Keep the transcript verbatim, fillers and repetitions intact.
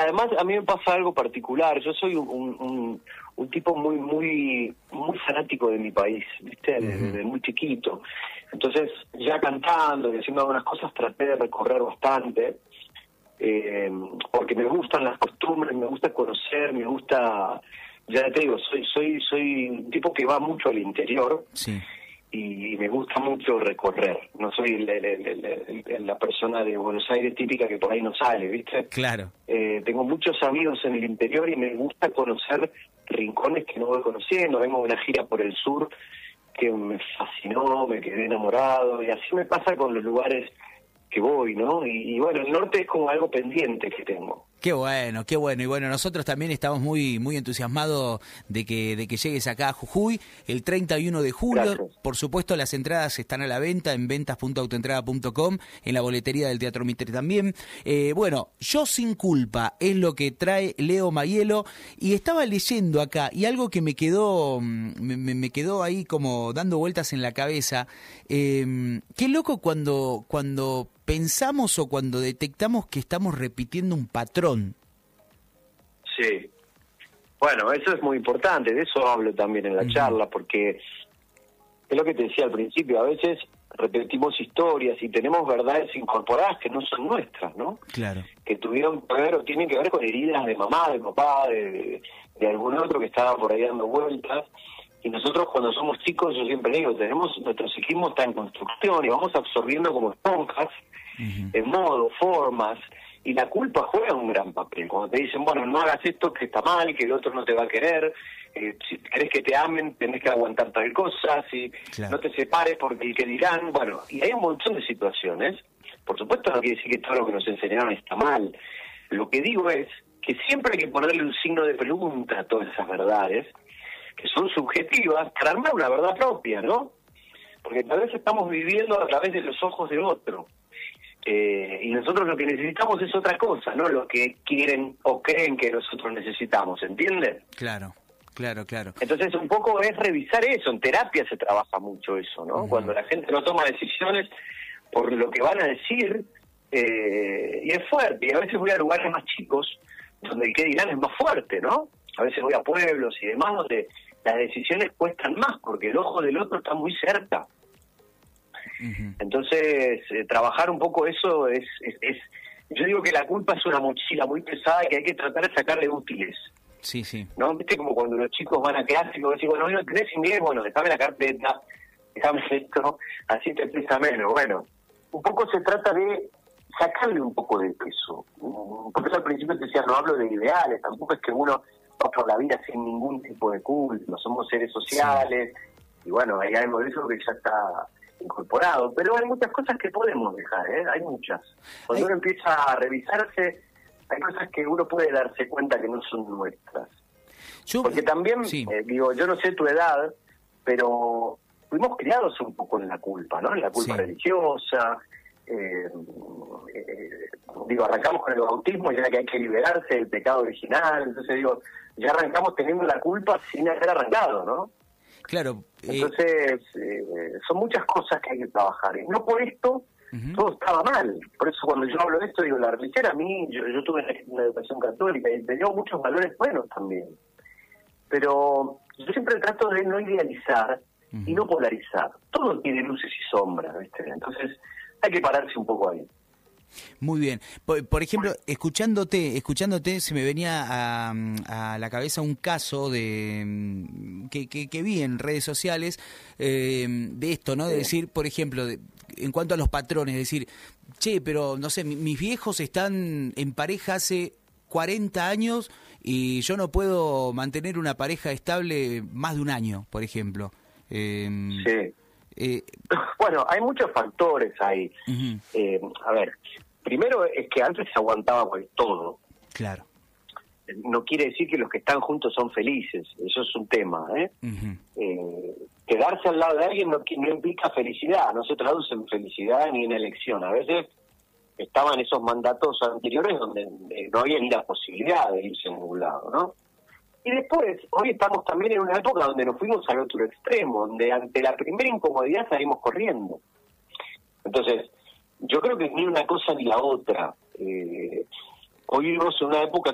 además a mí me pasa algo particular. Yo soy un, un, un tipo muy muy muy fanático de mi país, ¿viste? Desde, desde muy chiquito. Entonces, ya cantando y haciendo algunas cosas, traté de recorrer bastante, eh, porque me gustan las costumbres, me gusta conocer, me gusta... Ya te digo, soy soy soy un tipo que va mucho al interior. Sí. Y me gusta mucho recorrer. No soy la, la, la, la persona de Buenos Aires típica que por ahí no sale, ¿viste? Claro. Eh, tengo muchos amigos en el interior y me gusta conocer rincones que no voy conociendo. Vengo de una gira por el sur que me fascinó, me quedé enamorado, y así me pasa con los lugares que voy, ¿no? Y, y bueno, el norte es como algo pendiente que tengo. Qué bueno, qué bueno. Y bueno, nosotros también estamos muy muy entusiasmados de que de que llegues acá a Jujuy el treinta y uno de julio. Gracias. Por supuesto, las entradas están a la venta en ventas punto autoentrada punto com, en la boletería del Teatro Mitre también. Eh, bueno, Yo sin culpa es lo que trae Leo Maielo, y estaba leyendo acá y algo que me quedó me, me quedó ahí como dando vueltas en la cabeza. Eh, qué loco cuando cuando pensamos o cuando detectamos que estamos repitiendo un patrón. Sí. Bueno, eso es muy importante, de eso hablo también en la uh-huh. charla, porque es lo que te decía al principio, a veces repetimos historias y tenemos verdades incorporadas que no son nuestras, ¿no? Claro. Que tuvieron que ver o tienen que ver con heridas de mamá, de papá, de, de, de algún otro que estaba por ahí dando vueltas. Y nosotros cuando somos chicos, yo siempre digo, tenemos nuestro psiquismo está en construcción y vamos absorbiendo como esponjas, uh-huh. en modo, formas, y la culpa juega un gran papel. Cuando te dicen, bueno, no hagas esto que está mal, que el otro no te va a querer, eh, si querés que te amen, tenés que aguantar tal cosa, si claro. no te separes porque el que dirán, bueno, y hay un montón de situaciones. Por supuesto no quiere decir que todo lo que nos enseñaron está mal. Lo que digo es que siempre hay que ponerle un signo de pregunta a todas esas verdades, que son subjetivas, para armar una verdad propia, ¿no? Porque tal vez estamos viviendo a través de los ojos de otro. Eh, y nosotros lo que necesitamos es otra cosa, no lo que quieren o creen que nosotros necesitamos, ¿entiendes? Claro, claro, claro. Entonces un poco es revisar eso, en terapia se trabaja mucho eso, ¿no? Uh-huh. Cuando la gente no toma decisiones por lo que van a decir, eh, y es fuerte, y a veces voy a lugares más chicos, donde el que dirán es más fuerte, ¿no? A veces voy a pueblos y demás donde las decisiones cuestan más, porque el ojo del otro está muy cerca. Uh-huh. Entonces, eh, trabajar un poco eso es, es, es... Yo digo que la culpa es una mochila muy pesada y que hay que tratar de sacarle útiles. Sí, sí. ¿No? ¿Viste? Como cuando los chicos van a clase y vos decís, bueno, no tenés inglés, bueno, déjame la carpeta, déjame esto, así te pesa menos. Bueno, un poco se trata de sacarle un poco de peso. Por eso al principio te decía, no hablo de ideales, tampoco es que uno va por la vida sin ningún tipo de culpa, no somos seres sociales, sí. Y bueno, hay algo de eso que ya está incorporado, pero hay muchas cosas que podemos dejar, ¿eh? Hay muchas. Cuando hay... uno empieza a revisarse, hay cosas que uno puede darse cuenta que no son nuestras. Yo... Porque también, sí. eh, digo, yo no sé tu edad, pero fuimos criados un poco en la culpa, ¿no? En la culpa sí. religiosa. Eh, eh, digo, arrancamos con el bautismo ya que hay que liberarse del pecado original, entonces digo, ya arrancamos teniendo la culpa sin haber arrancado, ¿no? Claro. Eh... Entonces, eh, son muchas cosas que hay que trabajar, y no por esto uh-huh. todo estaba mal. Por eso cuando yo hablo de esto, digo, la religión a mí, yo, yo tuve una educación católica y me dio muchos valores buenos también, pero yo siempre trato de no idealizar uh-huh. y no polarizar. Todo tiene luces y sombras, ¿viste? Entonces hay que pararse un poco ahí. Muy bien. Por, por ejemplo, escuchándote, escuchándote se me venía a, a la cabeza un caso de que, que, que vi en redes sociales eh, de esto, ¿no? De decir, por ejemplo, de, en cuanto a los patrones, decir, che, pero no sé, mi, mis viejos están en pareja hace cuarenta años y yo no puedo mantener una pareja estable más de un año, por ejemplo. Eh, sí. Eh, bueno, hay muchos factores ahí. Uh-huh. Eh, a ver, primero es que antes se aguantaba pues, todo. Claro. No quiere decir que los que están juntos son felices, eso es un tema, ¿eh? Uh-huh. eh quedarse al lado de alguien no, no implica felicidad, no se traduce en felicidad ni en elección. A veces estaban esos mandatos anteriores donde eh, no había ni la posibilidad de irse a ningún lado, ¿no? Y después, hoy estamos también en una época donde nos fuimos al otro extremo, donde ante la primera incomodidad salimos corriendo. Entonces, yo creo que ni una cosa ni la otra. Eh, hoy vivimos en una época